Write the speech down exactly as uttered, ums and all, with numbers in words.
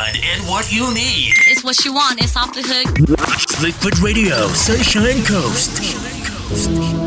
fun and what you need. It's what you want. It's Off the Hook. Liquid Radio, Sunshine Coast.